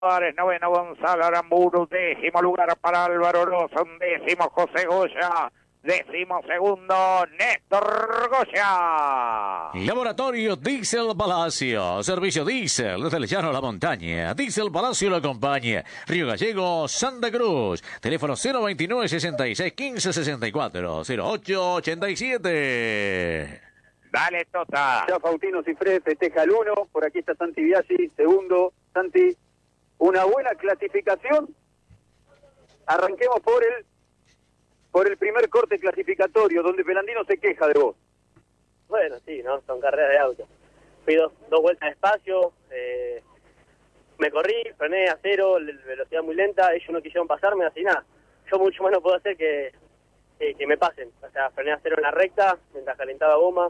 noveno Gonzalo Aramburu, décimo lugar para Álvaro Rosa, undécimo José Goya, décimo segundo Néstor Goya. Laboratorio Diesel Palacio, servicio diésel desde el llano a la montaña. Diesel Palacio lo acompaña. Río Gallego, Santa Cruz. Teléfono 029 66 15 64 08 87. Dale, Tota. Ya Faustino Cifré festeja el 1, por aquí está Santi Biasi, segundo. Santi, una buena clasificación. Arranquemos por el primer corte clasificatorio, donde Pelandino se queja de vos. Bueno, sí, ¿no? Son carreras de auto. Fui dos vueltas despacio, me corrí, frené a cero, velocidad muy lenta, ellos no quisieron pasarme, así nada. Yo mucho más no puedo hacer que me pasen. O sea, frené a cero en la recta, mientras calentaba goma,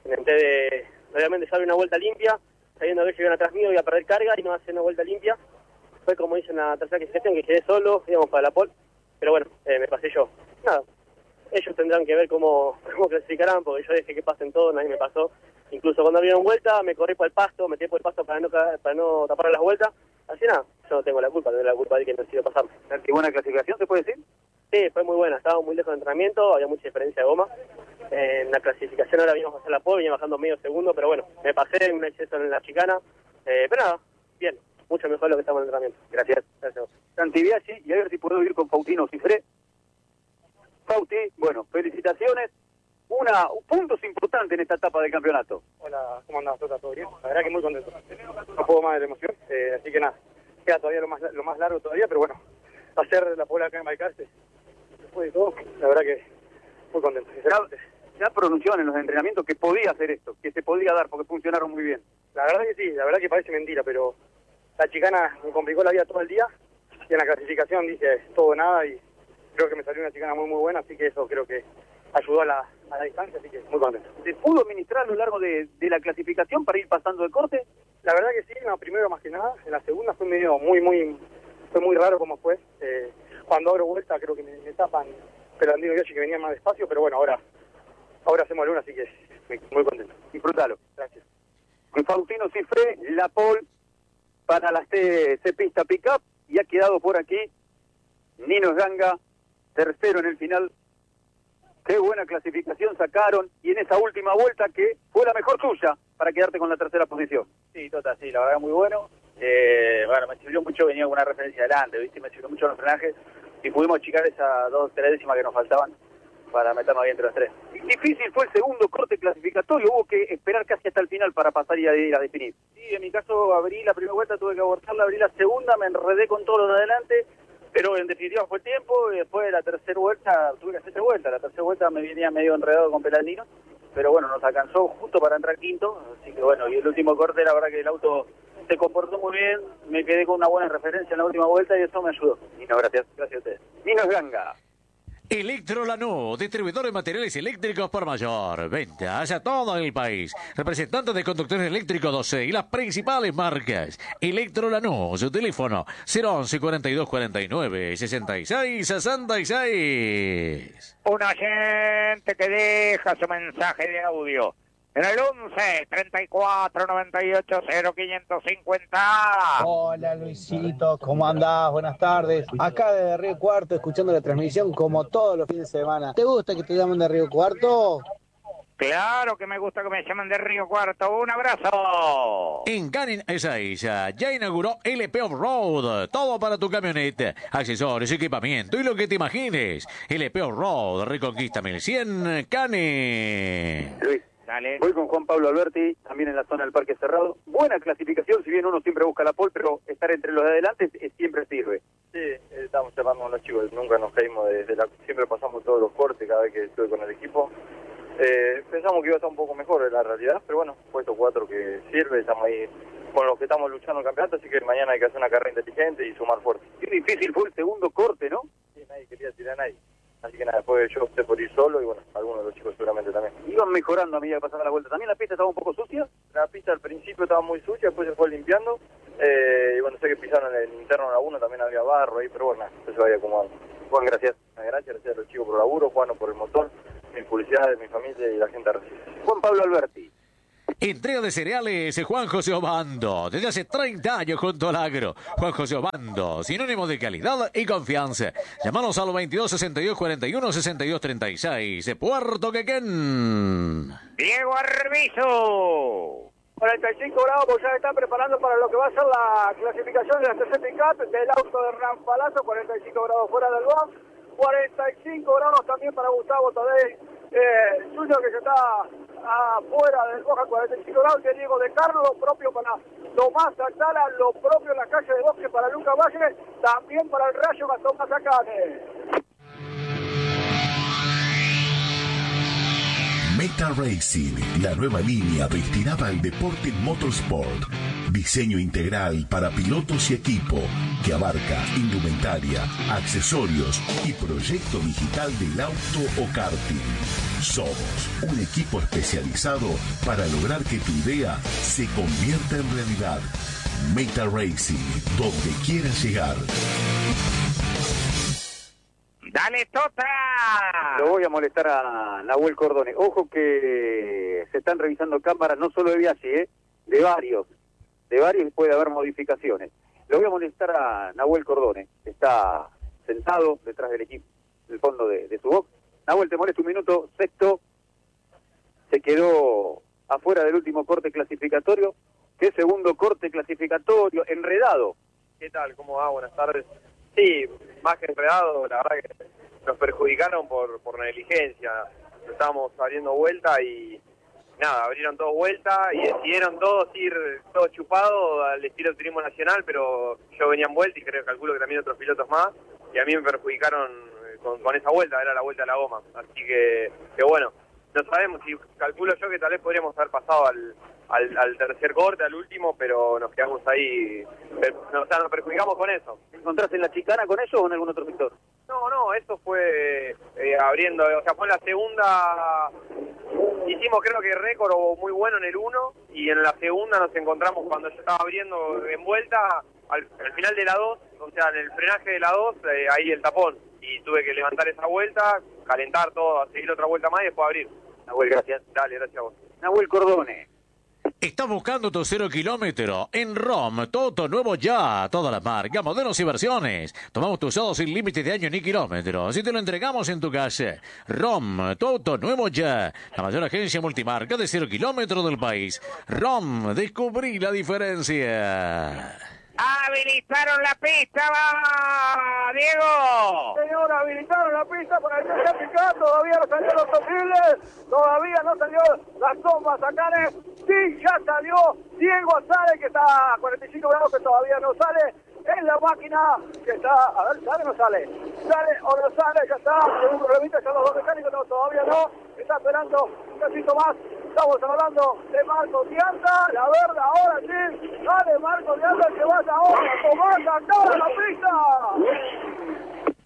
obviamente ya había una vuelta limpia, sabiendo que ellos iban atrás mío, iba a perder carga y no hacer una vuelta limpia. Fue como hice en la tercera clasificación, que quedé solo, íbamos para la pole, pero bueno, me pasé yo. Nada, ellos tendrán que ver cómo clasificarán, porque yo dejé que pasen todos, nadie me pasó. Incluso cuando abrieron vuelta, me corrí por el pasto, metí por el pasto para no tapar las vueltas. Así nada, yo no tengo la culpa, tengo la culpa de que no decidió pasarme. ¿Qué buena clasificación se puede decir? Sí, fue muy buena, estábamos muy lejos de entrenamiento, había mucha diferencia de goma. En la clasificación ahora vinimos a hacer la pole, venía bajando medio segundo, pero bueno, me pasé en un exceso en la chicana. Pero nada, bien, mucho mejor de lo que estamos en el entrenamiento. Gracias. Gracias. Santi Biasi, y a ver si puedo ir con Faustino Cifré. Fausti, bueno, felicitaciones. Puntos importantes en esta etapa del campeonato. Hola, ¿cómo andás? ¿Todo bien? La verdad que muy contento. No puedo más de la emoción, así que nada, queda todavía lo más largo todavía, pero bueno, hacer la pole acá en Balcarce, después de todo, la verdad que muy contento. Ya pronunció en los entrenamientos que podía hacer esto, que se podía dar porque funcionaron muy bien. La verdad que sí, la verdad que parece mentira, pero la chicana me complicó la vida todo el día y en la clasificación dije todo o nada y creo que me salió una chicana muy buena, así que eso creo que ayudó a la distancia, así que muy contento. ¿Se pudo administrar a lo largo de la clasificación para ir pasando el corte? La verdad que sí, no, primero más que nada, en la segunda fue medio fue muy raro como fue. Cuando abro vuelta creo que me tapan Pelandino y Yoshi que venían más despacio, pero bueno, ahora hacemos el 1, así que muy contento. Disfrútalo. Gracias. Con Faustino Cifré, la pole para la C-Pista Pickup, y ha quedado por aquí Nino Ganga, tercero en el final. Qué buena clasificación sacaron, y en esa última vuelta que fue la mejor tuya para quedarte con la tercera posición. Sí, Tota, sí, la verdad muy bueno. Bueno, me sirvió mucho venir con una referencia adelante, ¿viste? Me sirvió mucho los frenajes y pudimos achicar esas 2-3 décimas que nos faltaban para meternos bien entre los tres. Difícil fue el segundo corte clasificatorio, hubo que esperar casi hasta el final para pasar y ir a definir. Sí, en mi caso abrí la primera vuelta, tuve que abortarla, abrí la segunda, me enredé con todos los de adelante, pero en definitiva fue tiempo, y después de la tercera vuelta tuve que hacer 3 vueltas. La tercera vuelta me venía medio enredado con Pelandino, pero bueno, nos alcanzó justo para entrar quinto, así que bueno, y el último corte la verdad que el auto se comportó muy bien, me quedé con una buena referencia en la última vuelta y eso me ayudó. Nino, gracias. Gracias a ustedes. Nino Ganga. Electro Lanús, distribuidor de materiales eléctricos por mayor. Ventas a todo el país. Representante de conductores eléctricos 12 y las principales marcas. Electro Lanús, teléfono 011 42 49 66 66. Un oyente que deja su mensaje de audio en el 11 34 98 0550. Hola Luisito, ¿cómo andás? Buenas tardes. Acá desde Río Cuarto, escuchando la transmisión como todos los fines de semana. ¿Te gusta que te llamen de Río Cuarto? Claro que me gusta que me llamen de Río Cuarto. Un abrazo. En Canin Ezeiza ya inauguró LP Off-Road. Todo para tu camioneta. Accesorios, equipamiento y lo que te imagines. LP Off-Road, Reconquista 1100, Canin. Luis. Dale. Voy con Juan Pablo Alberti, también en la zona del Parque Cerrado. Buena clasificación, si bien uno siempre busca la pole, pero estar entre los de adelante siempre sirve. Sí, estamos cerrando con los chicos, nunca nos caímos siempre pasamos todos los cortes cada vez que estoy con el equipo. Pensamos que iba a estar un poco mejor en la realidad, pero bueno, puesto 4 que sirve, estamos ahí con los que estamos luchando el campeonato, así que mañana hay que hacer una carrera inteligente y sumar fuerte. Qué difícil fue el segundo corte, ¿no? Sí, nadie quería tirar a nadie. Así que nada, después yo opté por ir solo y bueno, algunos de los chicos seguramente también. Iban mejorando a medida que pasaba la vuelta. ¿También la pista estaba un poco sucia? La pista al principio estaba muy sucia, después se fue limpiando. Y bueno, sé que pisaron el interno de la 1, también había barro ahí, pero bueno, eso se vaya acomodando. Juan, gracias. Gracias a los chicos por el laburo, Juan por el motor, mi publicidad, mi familia y la gente de Recife. Juan Pablo Alberti. Entrega de cereales Juan José Obando. Desde hace 30 años junto al agro. Juan José Obando, sinónimo de calidad y confianza. Llámanos al 22 62 41 62 36 de Puerto Quequén. Diego Arbizu. 45 grados, pues ya están preparando para lo que va a ser la clasificación de la TC Pickup del auto de Hernán Palazzo, 45 grados fuera del box, 45 grados también para Gustavo Tadei, suyo que se está afuera del box a 45 grados, que Diego de Carlos, lo propio para Tomás Atala, lo propio en la calle de Bosque para Lucas Valle, también para el Rayo Gastón Mazacane. Meta Racing, la nueva línea destinada al deporte motorsport. Diseño integral para pilotos y equipo que abarca indumentaria, accesorios y proyecto digital del auto o karting. Somos un equipo especializado para lograr que tu idea se convierta en realidad. Meta Racing, donde quieras llegar. Dale, Tota. Lo voy a molestar a Nahuel Cordone. Ojo que se están revisando cámaras, no solo de Biaggi, de varios y puede haber modificaciones. Lo voy a molestar a Nahuel Cordone, que está sentado detrás del equipo, en el fondo de su box. Nahuel, te molesto un minuto. Sexto, se quedó afuera del último corte clasificatorio. ¿Qué segundo corte clasificatorio? Enredado. ¿Qué tal? ¿Cómo va? Buenas tardes. Sí, más que enredado, la verdad que nos perjudicaron por negligencia. Estábamos abriendo vuelta y nada, abrieron todos vuelta y decidieron todos ir todos chupados al estilo turismo nacional, pero yo venía en vuelta y calculo que también otros pilotos más, y a mí me perjudicaron con esa vuelta, era la vuelta a la goma. Así que bueno, no sabemos, si calculo yo que tal vez podríamos haber pasado al tercer corte, al último, pero nos quedamos ahí, o sea, nos perjudicamos con eso. ¿Te encontraste en la chicana con eso o en algún otro sector? No, eso fue abriendo, o sea, fue en la segunda, hicimos creo que récord muy bueno en el 1, y en la segunda nos encontramos cuando yo estaba abriendo en vuelta, al final de la 2, o sea, en el frenaje de la 2, ahí el tapón, y tuve que levantar esa vuelta, calentar todo, seguir otra vuelta más y después abrir. Nahuel, gracias. Dale, gracias a vos. Nahuel Cordone. Estás buscando tu 0 kilómetro en ROM, Toto nuevo ya, todas las marcas, modelos y versiones. Tomamos tu usado sin límite de año ni kilómetros y te lo entregamos en tu casa. ROM, Toto nuevo ya, la mayor agencia multimarca de 0 kilómetros del país. ROM, descubrí la diferencia. Habilitaron la pista, va Diego. Señor, habilitaron la pista para el TC Pickup, todavía no salieron los posibles, todavía no salió las bombas Mazacane. Sí, ya salió Diego Sale, que está a 45 grados, que todavía no sale. En la máquina que está, a ver, ¿sale o no sale? ¿Sale o no sale? Ya está, según problemita, ya los dos mecánicos, no, todavía no. Está esperando un casito más. Estamos hablando de Marco Dianda, la verdad, ahora sí. Dale, Marco Dianda, que vaya ahora, Tomás, acá la pista.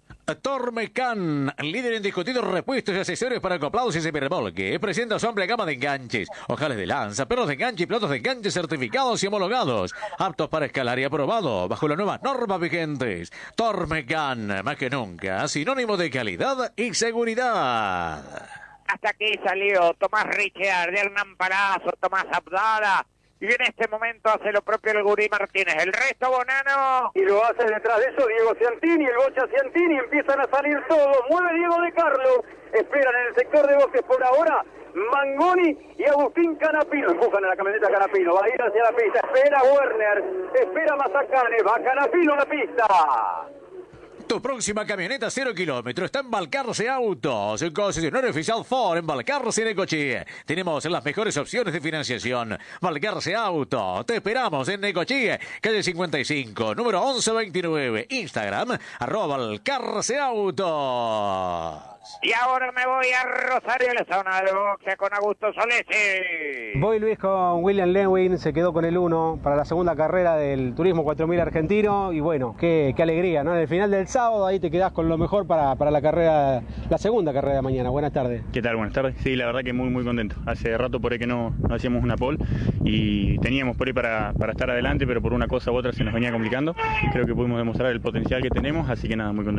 Tormecan, líder indiscutido en repuestos y accesorios para acoplados y semirremolque, presenta su amplia gama de enganches, ojales de lanza, perros de enganche y platos de enganche certificados y homologados, aptos para escalar y aprobado bajo las nuevas normas vigentes. Tormecan, más que nunca, sinónimo de calidad y seguridad. Hasta aquí salió Tomás Richard, de Hernán Palazzo, Tomás Abdala. Y en este momento hace lo propio el Gurí Martínez. El resto, Bonano. Y lo hace detrás de eso Diego Ciantini, el Bocha Ciantini, empiezan a salir todos. Mueve Diego de Carlos. Esperan en el sector de boxes por ahora Mangoni y Agustín Canapino. Empujan a la camioneta Canapino. Va a ir hacia la pista. Espera Werner. Espera Mazacane. Va Canapino a la pista. Tu próxima camioneta 0 kilómetros está en Balcarce Autos, concesionario oficial Ford en Balcarce y Necochea. Tenemos las mejores opciones de financiación. Balcarce Autos, te esperamos en Necochea, calle 55, número 1129, Instagram, @Balcarce Autos. Y ahora me voy a Rosario, la zona de boxe con Augusto Solesi. Voy Luis con William Lewin, se quedó con el 1 para la segunda carrera del Turismo 4000 argentino y bueno, qué alegría, ¿no? En el final del sábado ahí te quedás con lo mejor para la carrera, la segunda carrera de mañana. Buenas tardes. ¿Qué tal? Buenas tardes. Sí, la verdad que muy contento. Hace rato por ahí que no hacíamos una pole y teníamos por ahí para estar adelante, pero por una cosa u otra se nos venía complicando. Creo que pudimos demostrar el potencial que tenemos, así que nada, muy contento.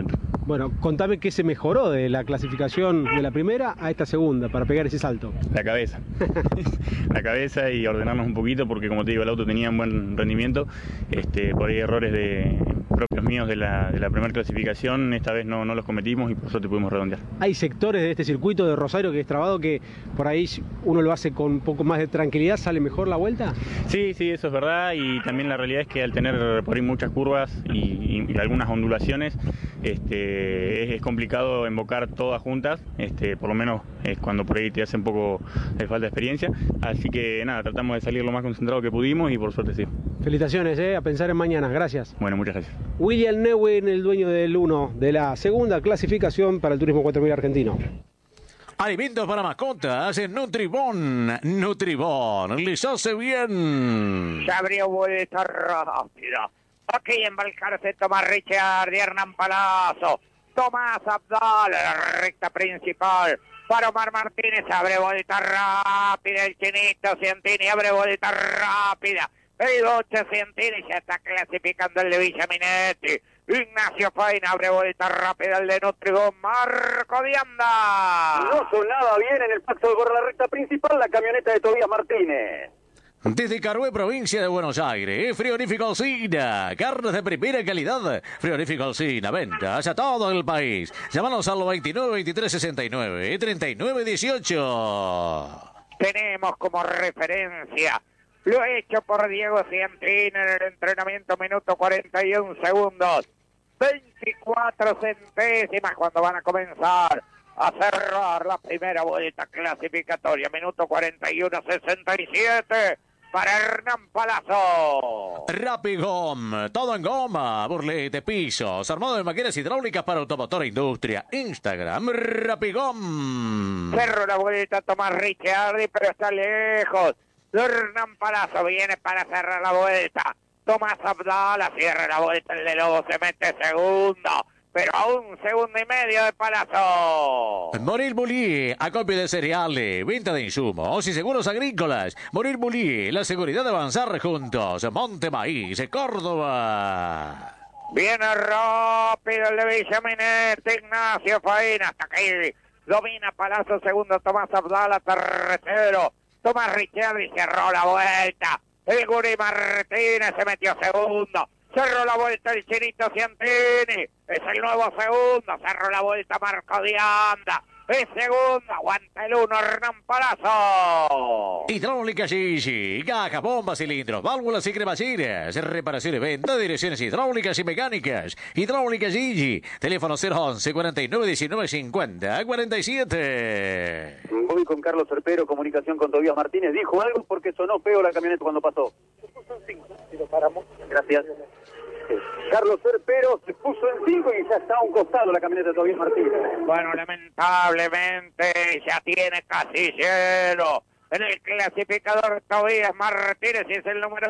Bueno, contame qué se mejoró de la clasificación de la primera a esta segunda para pegar ese salto. La cabeza. La cabeza y ordenarnos un poquito porque, como te digo, el auto tenía un buen rendimiento. Por ahí errores propios míos de la primera clasificación, esta vez no los cometimos y por suerte pudimos redondear. Hay sectores de este circuito de Rosario que es trabado que por ahí uno lo hace con un poco más de tranquilidad, ¿sale mejor la vuelta? Sí, eso es verdad, y también la realidad es que al tener por ahí muchas curvas y algunas ondulaciones, es complicado embocar todas juntas, por lo menos es cuando por ahí te hace un poco de falta de experiencia, así que nada, tratamos de salir lo más concentrado que pudimos y por suerte sí. Felicitaciones, a pensar en mañana, gracias. Bueno, muchas gracias. William Neuwin, el dueño del 1 de la segunda clasificación para el Turismo 4000 argentino. Alimentos para mascotas en Nutribón. Nutribón les hace bien. Se abrió vuelta rápida. Aquí embarcarse Tomás Richard y Hernán Palazzo. Tomás Abdal, la recta principal. Para Omar Martínez, abre vuelta rápida. El Chinito Cientini abre vuelta rápida. El 8 Cientini ya está clasificando el de Villaminetti. Ignacio Faina abre vuelta rápida el de Nutribón. Marco Dianda. No sonaba bien en el paso por la recta principal la camioneta de Tobías Martínez. Desde Carué, provincia de Buenos Aires, Frigorífico Alsina, carnes de primera calidad. Frigorífico Alsina, ventas a todo el país. Llámanos al 29 23 69 39 18. Tenemos como referencia lo hecho por Diego Cientini en el entrenamiento, minuto 41 segundos. 24 centésimas cuando van a comenzar a cerrar la primera vuelta clasificatoria. Minuto 41-67 para Hernán Palazzo. Rapigom, todo en goma, burlete, pisos, armado de máquinas hidráulicas para automotor e industria. Instagram, Rapigom. Cerró la vuelta Tomás Ricciardi, pero está lejos. Hernán Palazzo viene para cerrar la vuelta. Tomás Abdala cierra la vuelta, el de Lobo se mete segundo, pero a 1 segundo y medio de Palazzo. Moril Bulí, acopio de cereales, venta de insumos y seguros agrícolas. Moril Bulí, la seguridad de avanzar juntos. Monte Maíz, Córdoba. Viene rápido el de Villaminetti, Ignacio Faina, hasta que domina Palazzo, segundo Tomás Abdala, tercero. Tomás Ricciardi cerró la vuelta. El Guri Martínez se metió segundo. Cerró la vuelta el Chinito Cientini. Es el nuevo segundo. Cerró la vuelta Marco Dianda. Es segundo. Aguanta el 1 Hernán Palazzo. Hidráulica Gigi. Caja, bombas, cilindros, válvulas y cremallines. Reparación y venta de direcciones hidráulicas y mecánicas. Hidráulica Gigi. Teléfono 011 49 19 50 47. Voy con Carlos Serpero, comunicación con Tobías Martínez. ¿Dijo algo? Porque sonó feo la camioneta cuando pasó. Si lo paramos. Gracias. Carlos Serpero se puso en 5 y ya está a un costado la camioneta de Tobías Martínez. Bueno, lamentablemente ya tiene casi lleno en el clasificador Tobías Martínez y es el número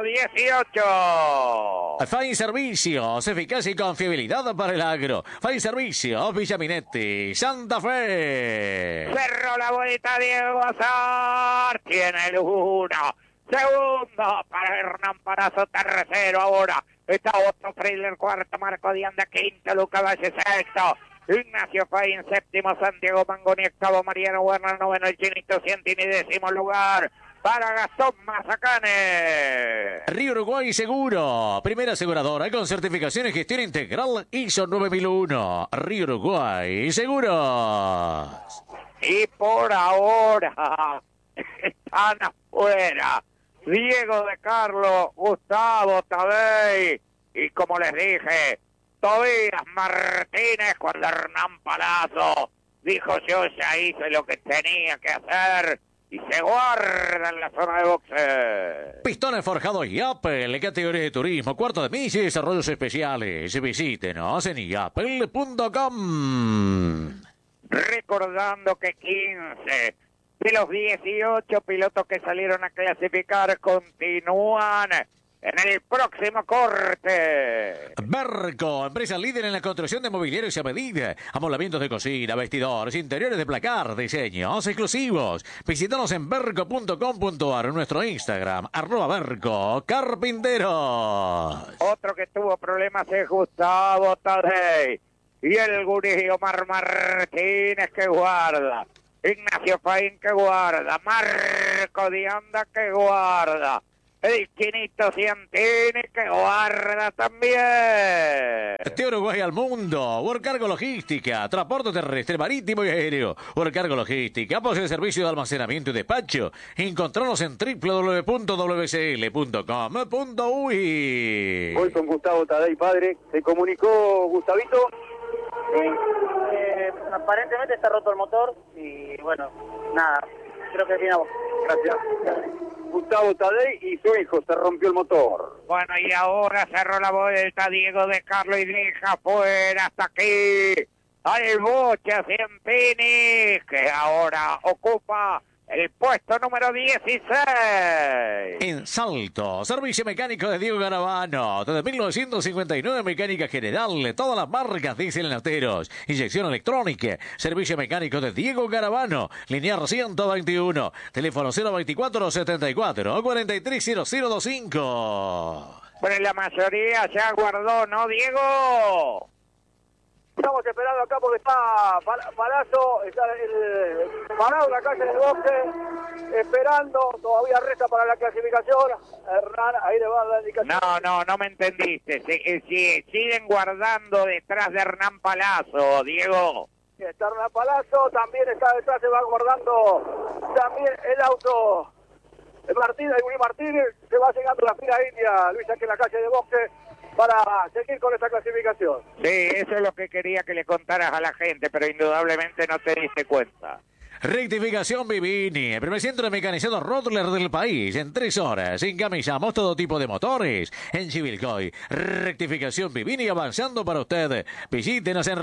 18. Fine Servicios, eficacia y confiabilidad para el agro. Fine Servicios, Villaminetti, Santa Fe. Cerró la vuelta Diego Azar, tiene el 1. Segundo para Hernán Palazzo, tercero ahora. Está Otto Trailer, cuarto Marco Dianda, quinto Luca Valle, sexto Ignacio Fain, séptimo Santiago Mangoni, octavo Mariano Werner, noveno el Chinito Cientini, décimo lugar para Gastón Mazacane. Río Uruguay Seguro, primera aseguradora con certificación en gestión integral ISO 9001. Río Uruguay Seguros. Y por ahora están afuera Diego de Carlos, Gustavo Tadei y, como les dije, Tobías Martínez, cuando Hernán Palazzo dijo: yo ya hice lo que tenía que hacer, y se guarda en la zona de boxeo. Pistones forjados Yapel, categoría de turismo, cuarto de milla y desarrollos especiales. Visítenos en yapel.com. Recordando que 15 de los 18 pilotos que salieron a clasificar continúan en el próximo corte. Berco, empresa líder en la construcción de mobiliarios a medida, amoblamientos de cocina, vestidores, interiores de placar, diseños exclusivos. Visítanos en berco.com.ar, en nuestro Instagram, @Berco Carpinteros. Otro que tuvo problemas es Gustavo Tadei. Y el gurí Omar Martínez que guarda. Ignacio Faín que guarda. Marco de Anda que guarda. El Chinito Ciantini que guarda también. De Uruguay al mundo. Workargo Logística. Transporte terrestre, marítimo y aéreo. Workargo Logística. Posee el servicio de almacenamiento y despacho. Encontranos en www.wcl.com.uy. Hoy con Gustavo Tadei, padre. ¿Se comunicó Gustavito? Aparentemente está roto el motor y bueno, nada, creo que finamos. Gracias. Gustavo Tadei y su hijo, se rompió el motor. Bueno, y ahora cerró la vuelta Diego de Carlo y deja fuera hasta aquí al Bocha Ciantini, que ahora ocupa el puesto número 16. En Salto, servicio mecánico de Diego Garavano. Desde 1959, mecánica general, todas las marcas diésel enlateros, inyección electrónica, servicio mecánico de Diego Garavano, linear 121, teléfono 024-74-430025. Bueno, la mayoría ya guardó, ¿no, Diego? Estamos esperando acá porque está Palazzo, está parado en la calle del Bosque, esperando, todavía resta para la clasificación. Hernán, ahí le va a dar la indicación. No me entendiste. Siguen guardando detrás de Hernán Palazzo, Diego. Está Hernán Palazzo, también está detrás, se va guardando también el auto de Martínez, de Willy Martínez, se va llegando la fila india, Luis, aquí en la calle de Bosque, para seguir con esta clasificación. Sí, eso es lo que quería que le contaras a la gente, pero indudablemente no te diste cuenta. Rectificación Vivini, el primer centro de mecanizado Rottler del país. En 3 horas encamisamos todo tipo de motores. En Chivilcoy, Rectificación Vivini avanzando para usted. Visítenos en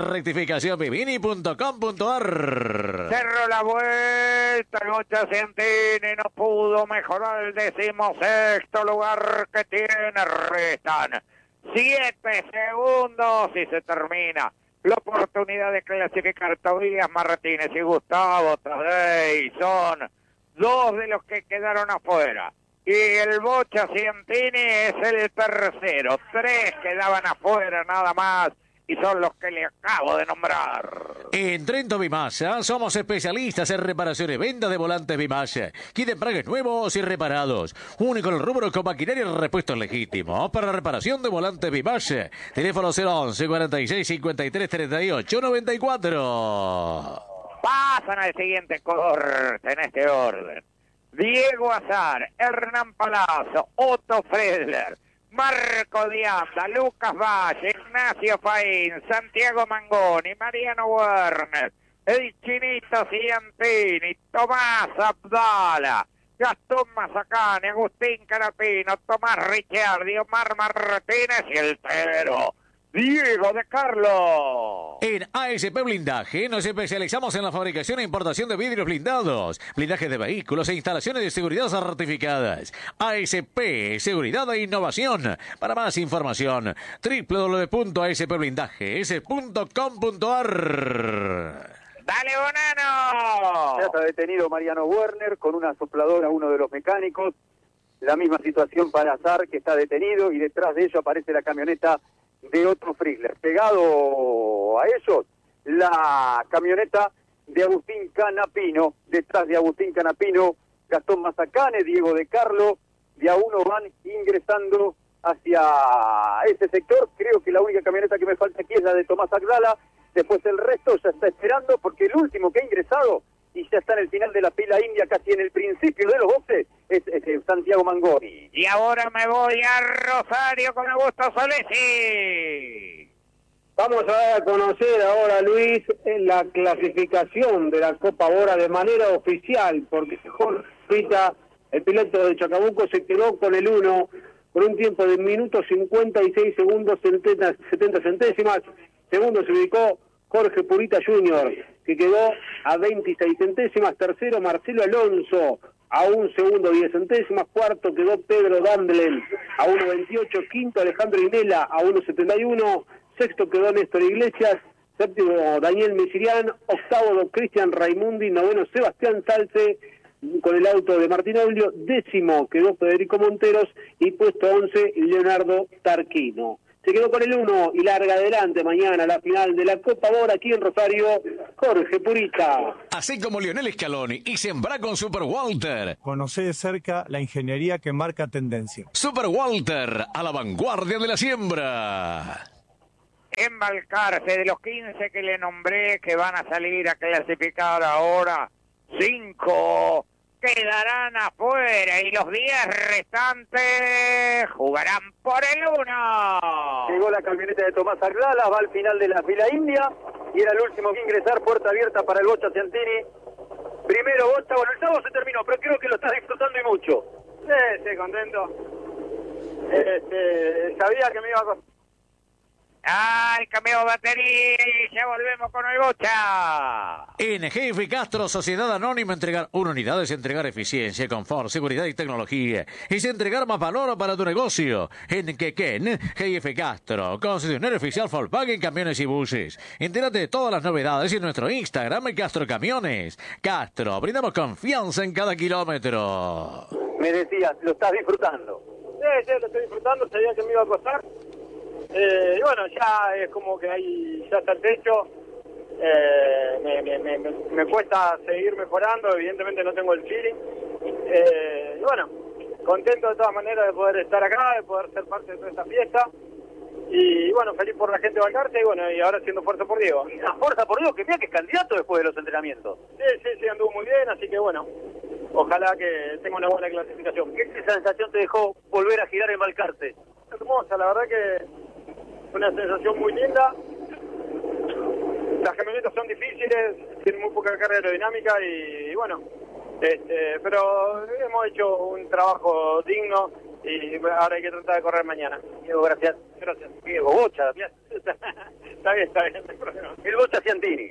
rectificacionvivini.com.ar. Cerró la vuelta, el Bocha Ciantini no pudo mejorar el 16º lugar que tiene. Restan 7 segundos y se termina la oportunidad de clasificar. Tobías Martínez y Gustavo Tadei son 2 de los que quedaron afuera. Y el Bocha Ciantini es el tercero. 3 quedaban afuera nada más. Y son los que le acabo de nombrar. En Trento Bimasa somos especialistas en reparación y venta de volantes Bimasa. Kit de embragues nuevos y reparados. Único en el rubro con maquinaria y repuestos legítimos. Para reparación de volantes Bimasa. Teléfono 011 46 53 38 94. Pasan al siguiente corte en este orden. Diego Azar, Hernán Palazzo, Otto Fredler, Marco Dianda, Lucas Valle, Ignacio Faín, Santiago Mangoni, Mariano Werner, el Chinito Ciantini, Tomás Abdala, Gastón Mazacane, Agustín Carapino, Tomás Ricciardi, Omar Martínez y el Tero Diego de Carlo. En ASP Blindaje nos especializamos en la fabricación e importación de vidrios blindados, blindaje de vehículos e instalaciones de seguridad certificadas. ASP, Seguridad e Innovación. Para más información, www.aspblindajes.com.ar. ¡Dale, Bonano! Ya está detenido Mariano Werner con una sopladora, uno de los mecánicos. La misma situación para Azar, que está detenido, y detrás de ello aparece la camioneta de Otto Frizzler. Pegado a ellos, la camioneta de Agustín Canapino. Detrás de Agustín Canapino, Gastón Mazacane, Diego de Carlo. De a uno van ingresando hacia ese sector. Creo que la única camioneta que me falta aquí es la de Tomás Agdala. Después el resto ya está esperando, porque el último que ha ingresado y ya está en el final de la fila india, casi en el principio de los boxes, es Santiago Mangoni. Y ahora me voy a Rosario con Augusto Solesi. Vamos a conocer ahora, Luis, la clasificación de la Copa Bora de manera oficial, porque Jorge Pita, el piloto de Chacabuco, se quedó con el 1, con un tiempo de minuto 56 segundos 70 centésimas. Segundo se ubicó Jorge Purita Jr., que quedó a 26 centésimas. Tercero, Marcelo Alonso, a 1 segundo 10 centésimas. Cuarto quedó Pedro Dandlen, a 1.28. Quinto, Alejandro Inela, a 1.71. Sexto quedó Néstor Iglesias. Séptimo, Daniel Mesirián. Octavo, Cristian Raimundi. Noveno, Sebastián Salce, con el auto de Martín Oblio. Décimo quedó Federico Monteros. Y puesto 11, Leonardo Tarquino. se quedó con el 1 y larga adelante mañana la final de la Copa Amor aquí en Rosario, Jorge Purita. Así como Lionel Scaloni y sembrá con Super Walter. Conocé de cerca la ingeniería que marca tendencia. Super Walter, a la vanguardia de la siembra. Embalcarse, de los 15 que le nombré que van a salir a clasificar ahora, 5 quedarán afuera y los 10 restantes jugarán por el 1. Llegó la camioneta de Tomás Aglala, va al final de la fila india y era el último que ingresar, puerta abierta para el Bocha Ciantini. Primero Bocha, bueno, el sábado se terminó, pero creo que lo estás disfrutando y mucho. Sí, contento. Sabía que me iba a costar. ¡Ay, cambió batería y ya volvemos con el Bocha! En GF Castro, Sociedad Anónima, entregar una unidad es entregar eficiencia, confort, seguridad y tecnología. Es entregar más valor para tu negocio. En Quequén, GF Castro, concesionario oficial Volkswagen Camiones y Buses. Entérate de todas las novedades en nuestro Instagram, Castro Camiones. Castro, brindamos confianza en cada kilómetro. Me decías, lo estás disfrutando. Sí, lo estoy disfrutando, sabía que me iba a costar. Y bueno, ya es como que ahí ya está el techo. Me cuesta seguir mejorando, evidentemente no tengo el feeling. Y bueno, contento de todas maneras de poder estar acá, de poder ser parte de toda esta fiesta. Y bueno, feliz por la gente de Balcarce y bueno, y ahora haciendo fuerza por Diego. Fuerza por Diego, que mira que es candidato después de los entrenamientos. Sí, anduvo muy bien, así que bueno, ojalá que tenga una buena clasificación. ¿Qué sensación te dejó volver a girar en Balcarce? Hermosa, la verdad que una sensación muy linda. Las camionetas son difíciles, tienen muy poca carga aerodinámica y bueno, pero hemos hecho un trabajo digno y ahora hay que tratar de correr mañana. Diego, gracias. Gracias. Diego, Bocha. Está bien, no hay problema. El Bocha Ciantini.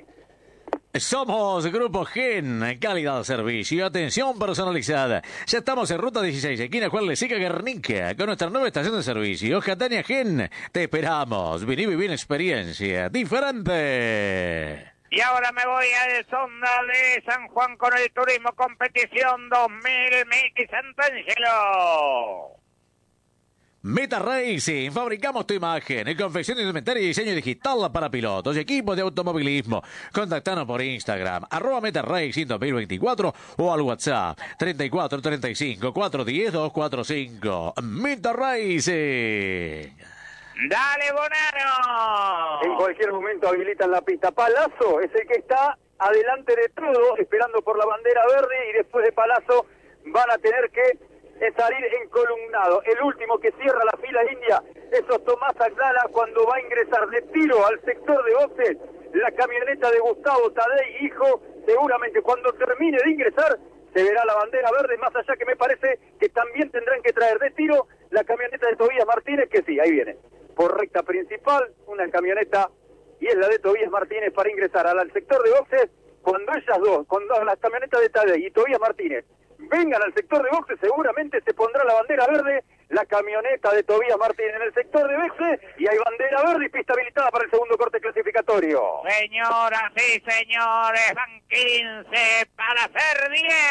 Somos Grupo Gen, calidad de servicio y atención personalizada. Ya estamos en Ruta 16, esquina Juan Lezica Guernica, con nuestra nueva estación de servicio, Catania Gen. Te esperamos, vení y viví una experiencia diferente. Y ahora me voy al Sonda de San Juan con el Turismo Competición 2000 Miki Santangelo. Meta Racing, fabricamos tu imagen, confección de indumentaria y diseño digital para pilotos y equipos de automovilismo. Contactanos por Instagram, @Meta Racing 2024 o al WhatsApp 34 35 410 245. Meta Racing. ¡Dale, Bonano! En cualquier momento habilitan la pista. Palazzo es el que está adelante de todo, esperando por la bandera verde y después de Palazzo van a tener que salir encolumnado. El último que cierra la fila india, eso es Tomás Aglala cuando va a ingresar de tiro al sector de boxes. La camioneta de Gustavo Tadei, hijo, seguramente cuando termine de ingresar se verá la bandera verde, más allá que me parece que también tendrán que traer de tiro la camioneta de Tobías Martínez, que sí, ahí viene. Por recta principal, una camioneta, y es la de Tobías Martínez para ingresar al sector de boxes. Cuando ellas dos, cuando las camionetas de Tadei y Tobías Martínez vengan al sector de boxes, seguramente se pondrá la bandera verde, la camioneta de Tobías Martínez en el sector de boxes, y hay bandera verde y pista habilitada para el segundo corte clasificatorio. Señoras y señores, van 15 para hacer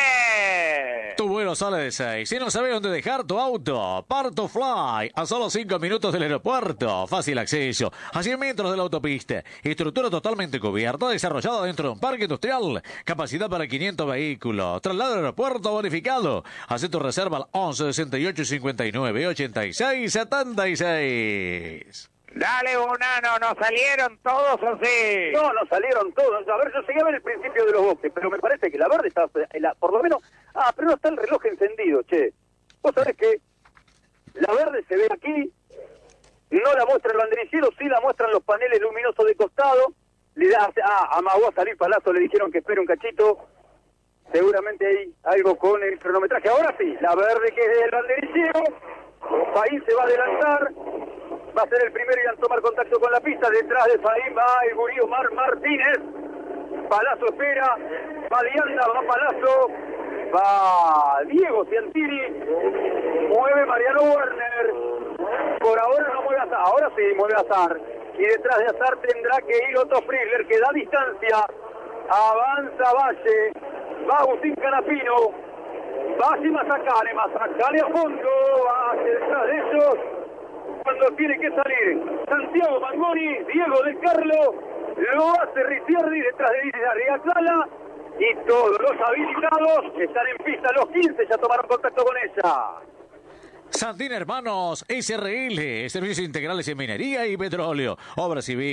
10. Tu vuelo sale de 6. Si no sabes dónde dejar tu auto, Parto Fly, a solo 5 minutos del aeropuerto. Fácil acceso, a 100 metros de la autopista. Estructura totalmente cubierta, desarrollada dentro de un parque industrial. Capacidad para 500 vehículos. Traslado al aeropuerto bonificado. Haz tu reserva al 11 68 59 86 76. Dale, Bonano, ¿no salieron todos o sí? No salieron todos. A ver, yo llegué a ver el principio de los boxes, pero me parece que la verde está, por lo menos... pero no está el reloj encendido, che. Vos sabés que la verde se ve aquí, no la muestra el banderillero, sí la muestran los paneles luminosos de costado. Le da, amagó a salir Palazzo, le dijeron que espere un cachito. Seguramente hay algo con el cronometraje. Ahora sí, la verde que es del banderillero. Faín se va a adelantar. Va a ser el primero y a tomar contacto con la pista. Detrás de Faín va el gurí Omar Martínez. Palazzo espera. Va Lianda, va Palazzo. Va Diego Ciantini. Mueve Mariano Werner. Por ahora no mueve Azar. Ahora sí mueve Azar. Y detrás de Azar tendrá que ir Otto Friedler, que da distancia. Avanza Valle. Va Agustín Canapino. Va así Mazacane a fondo. Va hacia detrás de ellos. cuando tiene que salir Santiago Mangoni, Diego De Carlo, lo hace Ricciardi detrás de Arriagala y todos los habilitados están en pista, los 15 ya tomaron contacto con ella. Sandín Hermanos, SRL, Servicios Integrales en Minería y Petróleo, Obra Civil.